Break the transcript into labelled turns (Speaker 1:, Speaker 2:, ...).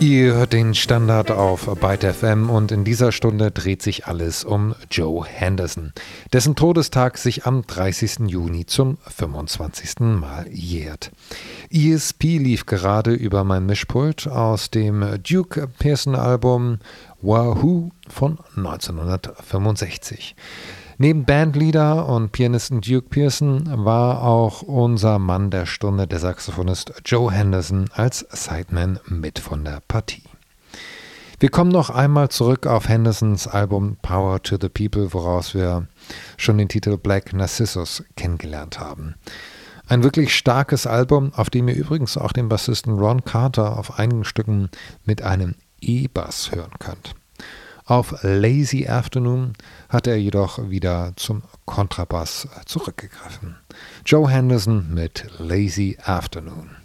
Speaker 1: Ihr hört den Standard auf Byte FM und in dieser Stunde dreht sich alles um Joe Henderson, dessen Todestag sich am 30. Juni zum 25. Mal jährt. ESP lief gerade über mein Mischpult aus dem Duke Pearson Album Wahoo von 1965. Neben Bandleader und Pianisten Duke Pearson war auch unser Mann der Stunde, der Saxophonist Joe Henderson, als Sideman mit von der Partie. Wir kommen noch einmal zurück auf Hendersons Album Power to the People, woraus wir schon den Titel Black Narcissus kennengelernt haben. Ein wirklich starkes Album, auf dem ihr übrigens auch den Bassisten Ron Carter auf einigen Stücken mit einem E-Bass hören könnt. Auf Lazy Afternoon hat er jedoch wieder zum Kontrabass zurückgegriffen. Joe Henderson mit Lazy Afternoon.